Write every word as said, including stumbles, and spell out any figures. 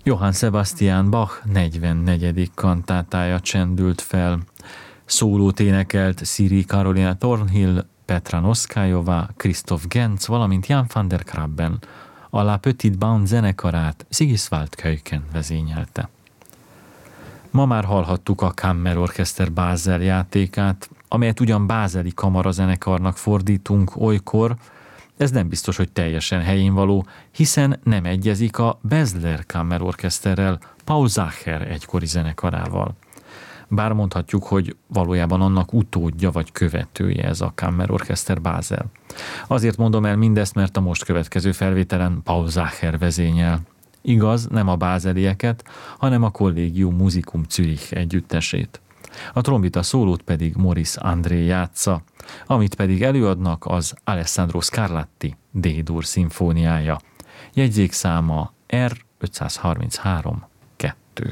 Johann Sebastian Bach negyvennegyedik kantátája csendült fel. Szólót énekelt Siri Karolina Thornhill, Petra Noszkájová, Christoph Genz, valamint Jan van der Krabben. A La Petite Bande zenekarát Sigiswald Keuken vezényelte. Ma már hallhattuk a Kammerorchester Basel játékát, amelyet ugyan bázeli kamarazenekarnak fordítunk olykor, ez nem biztos, hogy teljesen helyén való, hiszen nem egyezik a Basler Kammerorchesterrel, Paul Zacher egykori zenekarával. Bár mondhatjuk, hogy valójában annak utódja vagy követője ez a Kammerorchester Basel. Azért mondom el mindezt, mert a most következő felvételen Paul Zacher vezényel. Igaz, nem a bázelieket, hanem a Collegium Musicum Zürich együttesét. A trombita szólót pedig Maurice André játsza, amit pedig előadnak az Alessandro Scarlatti D-dur szimfóniája. Jegyzékszáma R ötszázharminchárom